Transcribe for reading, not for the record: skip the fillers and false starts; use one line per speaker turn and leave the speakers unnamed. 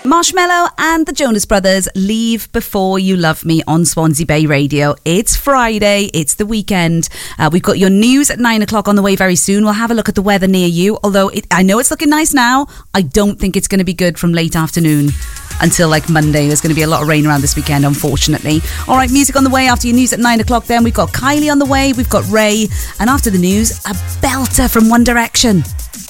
Marshmello and the Jonas Brothers, Leave Before You Love Me on Swansea Bay Radio. It's Friday, it's the weekend. We've got your news at 9 o'clock on the way very soon. We'll have a look at the weather near you, although I know it's looking nice now. I don't think it's going to be good from late afternoon until like Monday. There's going to be a lot of rain around this weekend, unfortunately. All right, music on the way after your news at 9 o'clock then. We've got Kylie on the way, we've got Ray, and after the news, a belter from One Direction.